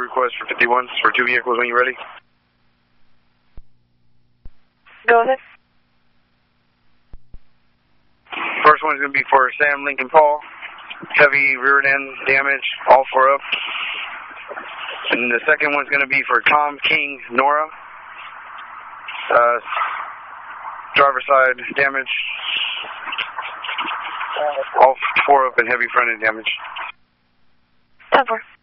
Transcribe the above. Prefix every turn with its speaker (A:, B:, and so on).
A: request for 51s for 2 vehicles when you're ready.
B: Go ahead.
A: First one's going to be for Sam Lincoln Paul. Heavy rear end damage, all 4 up. And the second one's going to be for Tom King Nora. Driver's side damage, all 4 up and heavy front end damage.
B: 10-4.